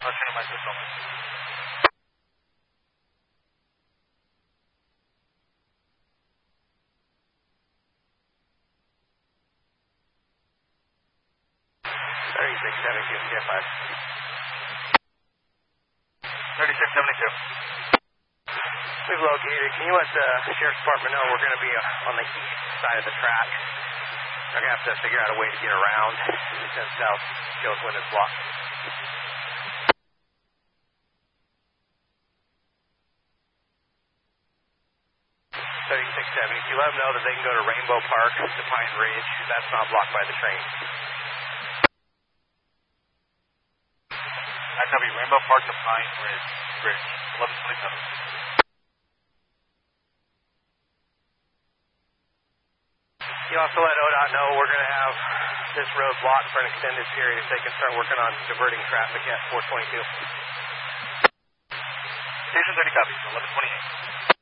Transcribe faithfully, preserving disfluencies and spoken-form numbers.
I'll turn on my system. thirty-six seventy-two, C F five. thirty-six seventy-two. We've located. Can you let the Sheriff's Department know we're going to be on the east side of the track? We're going to have to figure out a way to get around since south shows when it's blocked. thirty-six seventy-two. Let them know that they can go to Rainbow Park to Pine Ridge. That's not blocked by the train. I copy Rainbow Park to Pine Ridge. Bridge. eleven twenty-seven. You also let O D O T know we're going to have this road blocked for an extended period if they can start working on diverting traffic at four twenty-two. Station thirty copies, eleven twenty-eight.